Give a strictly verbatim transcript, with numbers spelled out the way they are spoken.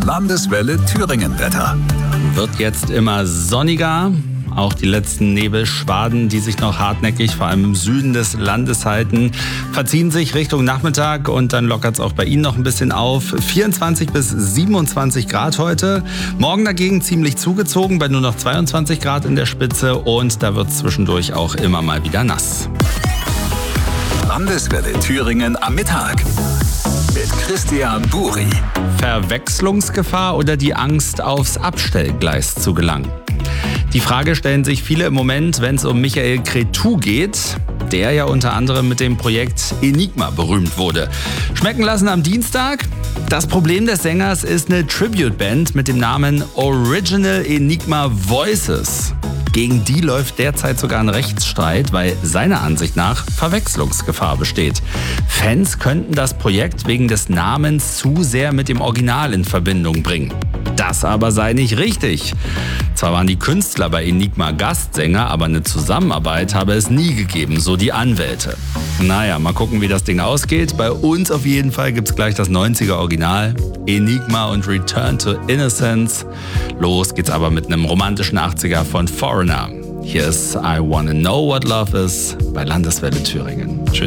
Landeswelle Thüringen Wetter. Wird jetzt immer sonniger. Auch die letzten Nebelschwaden, die sich noch hartnäckig vor allem im Süden des Landes halten, verziehen sich Richtung Nachmittag und dann lockert es auch bei Ihnen noch ein bisschen auf. vierundzwanzig bis siebenundzwanzig Grad heute. Morgen dagegen ziemlich zugezogen bei nur noch zweiundzwanzig Grad in der Spitze und da wird es zwischendurch auch immer mal wieder nass. Landeswelle Thüringen am Mittag mit Christian Buri. Verwechslungsgefahr oder die Angst, aufs Abstellgleis zu gelangen? Die Frage stellen sich viele im Moment, wenn es um Michael Cretu geht, der ja unter anderem mit dem Projekt Enigma berühmt wurde. Schmecken lassen am Dienstag? Das Problem des Sängers ist eine Tribute-Band mit dem Namen Original Enigma Voices. Gegen die läuft derzeit sogar ein Rechtsstreit, weil seiner Ansicht nach Verwechslungsgefahr besteht. Fans könnten das Projekt wegen des Namens zu sehr mit dem Original in Verbindung bringen. Das aber sei nicht richtig. Zwar waren die Künstler bei Enigma Gastsänger, aber eine Zusammenarbeit habe es nie gegeben, so die Anwälte. Naja, mal gucken, wie das Ding ausgeht. Bei uns auf jeden Fall gibt's gleich das neunziger Original, Enigma und Return to Innocence. Los geht's aber mit einem romantischen achtziger von Foreigner. Hier ist I Wanna Know What Love Is bei Landeswelle Thüringen. Tschüss.